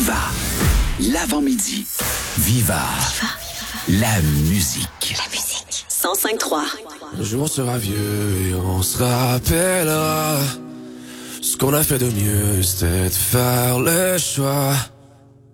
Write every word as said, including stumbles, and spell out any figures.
Viva, l'avant-midi. Viva, la musique. La musique. cent cinq trois. Un jour on sera vieux et on se rappellera. Ce qu'on a fait de mieux, c'était de faire le choix